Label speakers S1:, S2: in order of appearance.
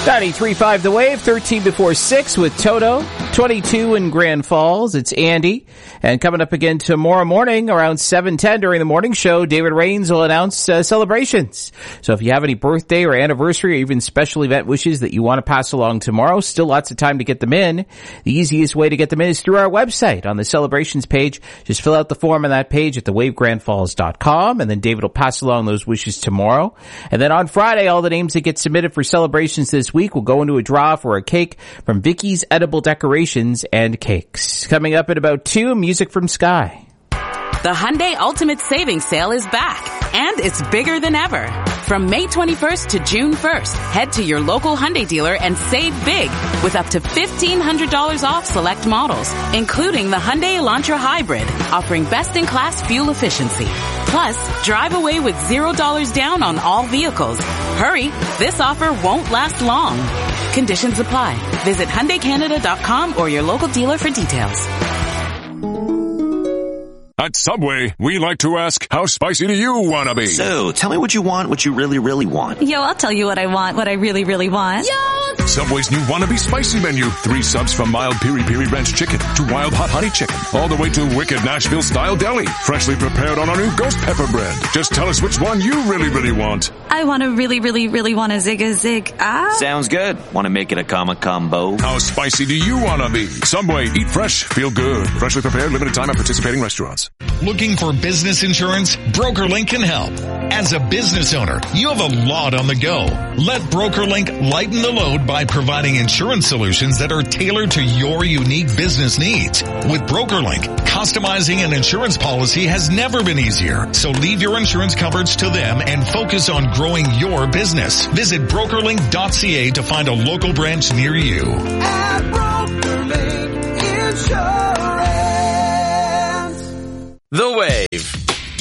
S1: 93.5 The Wave, 13 before 6 with Toto, 22 in Grand Falls. It's Andy. And coming up again tomorrow morning around 7:10 during the morning show, David Rains will announce celebrations. So if you have any birthday or anniversary or even special event wishes that you want to pass along tomorrow, still lots of time to get them in. The easiest way to get them in is through our website on the celebrations page. Just fill out the form on that page at thewavegrandfalls.com, and then David will pass along those wishes tomorrow. And then on Friday, all the names that get submitted for celebrations this week will go into a draw for a cake from Vicky's Edible Decorations and Cakes. Coming up at about 2, music from Sky.
S2: The Hyundai Ultimate Savings Sale is back, and it's bigger than ever. From May 21st to June 1st, head to your local Hyundai dealer and save big with up to $1,500 off select models, including the Hyundai Elantra Hybrid, offering best-in-class fuel efficiency. Plus, drive away with $0 down on all vehicles. Hurry, this offer won't last long. Conditions apply. Visit HyundaiCanada.com or your local dealer for details.
S3: At Subway, we like to ask, how spicy do you want to be?
S4: So, tell me what you want, what you really, really want.
S5: Yo, I'll tell you what I want, what I really, really want.
S3: Yo! Subway's new Wannabe Spicy Menu. 3 subs from mild piri-piri ranch chicken to wild hot honey chicken. All the way to wicked Nashville-style deli. Freshly prepared on our new ghost pepper bread. Just tell us which one you really, really want.
S5: I want to really, really, really want a zig.
S4: Sounds good. Want to make it a combo?
S3: How spicy do you want to be? Subway, eat fresh, feel good. Freshly prepared, limited time at participating restaurants.
S6: Looking for business insurance? BrokerLink can help. As a business owner, you have a lot on the go. Let BrokerLink lighten the load by providing insurance solutions that are tailored to your unique business needs. With BrokerLink, customizing an insurance policy has never been easier. So leave your insurance coverage to them and focus on growing your business. Visit brokerlink.ca to find a local branch near you.
S7: At BrokerLink Insurance.
S4: The Wave.